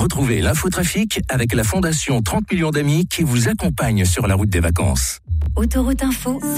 Retrouvez l'infotrafic avec la Fondation 30 millions d'amis qui vous accompagne sur la route des vacances. Autoroute Info 107.7.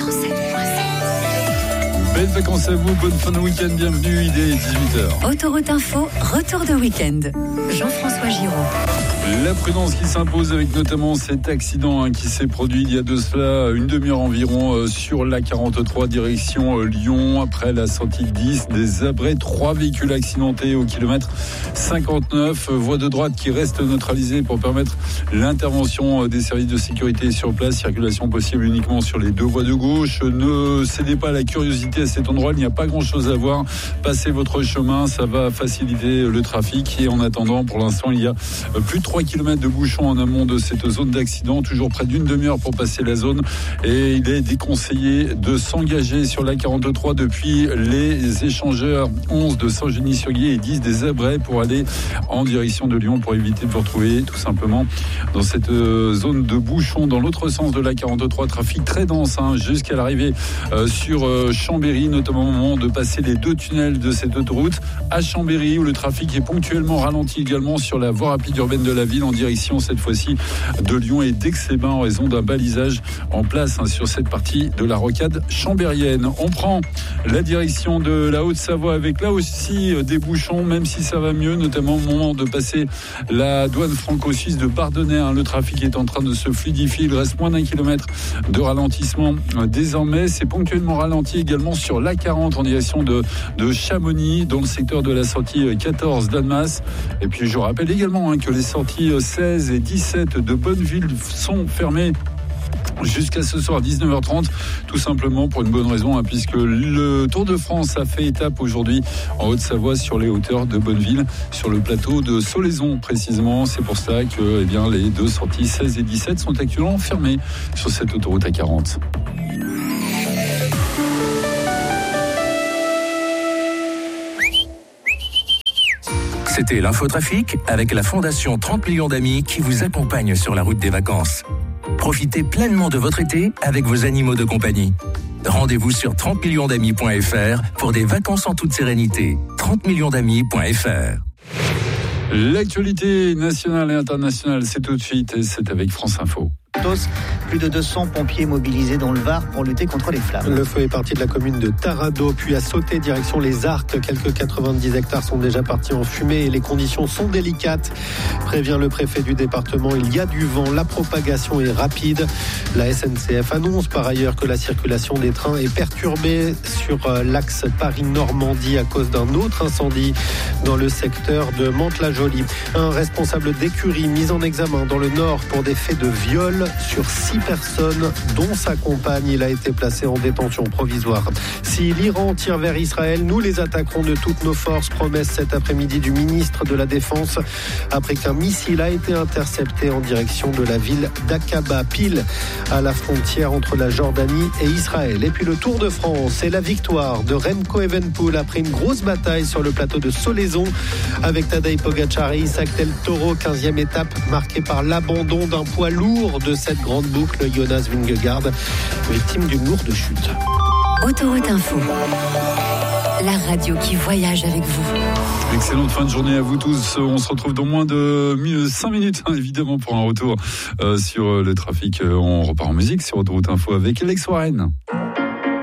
Belles vacances à vous, bonne fin de week-end, bienvenue, il est 18h. Autoroute Info, retour de week-end. Jean-François Giraud. La prudence qui s'impose avec notamment cet accident qui s'est produit il y a de cela une demi-heure environ sur la 43 direction Lyon. Après la sortie 10 des Abrets, 3 véhicules accidentés au kilomètre 59. Voie de droite qui reste neutralisée pour permettre l'intervention des services de sécurité sur place. Circulation possible uniquement sur les 2 voies de gauche. Ne cédez pas à la curiosité à cet endroit, il n'y a pas grand-chose à voir. Passez votre chemin, ça va faciliter le trafic. Et en attendant, pour l'instant, il y a plus de 3 km de bouchons en amont de cette zone d'accident, toujours près d'une demi-heure pour passer la zone, et il est déconseillé de s'engager sur la 43 depuis les échangeurs 11 de Saint-Genis-sur-Guiers et 10 des Abrets pour aller en direction de Lyon, pour éviter de vous retrouver tout simplement dans cette zone de bouchons dans l'autre sens de la 43. Trafic très dense jusqu'à l'arrivée sur Chambéry, notamment au moment de passer les 2 tunnels de cette autoroute à Chambéry, où le trafic est ponctuellement ralenti également sur la voie rapide urbaine de la ville en direction cette fois-ci de Lyon et d'Aix-les-Bains en raison d'un balisage en place sur cette partie de la rocade chambérienne. On prend la direction de la Haute-Savoie avec là aussi des bouchons, même si ça va mieux, notamment au moment de passer la douane franco-suisse de Bardonnay. Le trafic est en train de se fluidifier, il reste moins d'1 kilomètre de ralentissement désormais. C'est ponctuellement ralenti également sur l'A40 en direction de Chamonix, dans le secteur de la sortie 14 d'Annemasse. Et puis je rappelle également que les sorties 16 et 17 de Bonneville sont fermées jusqu'à ce soir 19h30, tout simplement pour une bonne raison, puisque le Tour de France a fait étape aujourd'hui en Haute-Savoie sur les hauteurs de Bonneville, sur le plateau de Solaison précisément. C'est pour ça que les 2 sorties 16 et 17 sont actuellement fermées sur cette autoroute A40. C'était l'infotrafic avec la Fondation 30 millions d'amis qui vous accompagne sur la route des vacances. Profitez pleinement de votre été avec vos animaux de compagnie. Rendez-vous sur 30millionsdamis.fr pour des vacances en toute sérénité. 30millionsdamis.fr. L'actualité nationale et internationale, c'est tout de suite et c'est avec France Info. Plus de 200 pompiers mobilisés dans le Var pour lutter contre les flammes. Le feu est parti de la commune de Tarado, puis a sauté direction les Arcs. Quelques 90 hectares sont déjà partis en fumée et les conditions sont délicates. Prévient le préfet du département, il y a du vent, la propagation est rapide. La SNCF annonce par ailleurs que la circulation des trains est perturbée sur l'axe Paris-Normandie à cause d'un autre incendie dans le secteur de Mantes-la-Jolie. Un responsable d'écurie mis en examen dans le Nord pour des faits de viol sur 6 personnes, dont sa compagne. Il a été placé en détention provisoire. Si l'Iran tire vers Israël, nous les attaquerons de toutes nos forces. Promesse cet après-midi du ministre de la Défense, après qu'un missile a été intercepté en direction de la ville d'Aqaba, pile à la frontière entre la Jordanie et Israël. Et puis le Tour de France et la victoire de Remco Evenepoel après une grosse bataille sur le plateau de Solaison avec Tadej Pogacar et Isaac Del Toro. 15e étape marquée par l'abandon d'un poids lourd de cette grande boucle, Jonas Vingegaard, victime d'une lourde chute. Autoroute Info, la radio qui voyage avec vous. Excellente fin de journée à vous tous. On se retrouve dans moins de 5 minutes, évidemment, pour un retour sur le trafic. On repart en musique sur Autoroute Info avec Alex Warren.